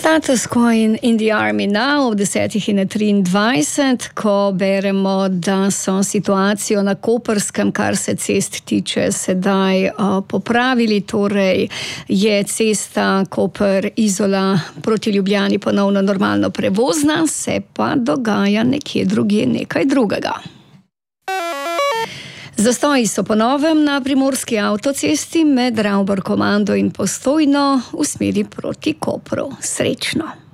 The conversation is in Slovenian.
Status quo in the army now ob 10:23, ko beremo, da so situacijo na Koperskem, kar se cest tiče, sedaj popravili. Torej je cesta Koper-Izola proti Ljubljani ponovno normalno prevozna, se pa dogaja nekje drugje nekaj drugega. Zastoji so po novem na primorski avtocesti med Ravbor-Komando in Postojno v smeri proti Kopru. Srečno!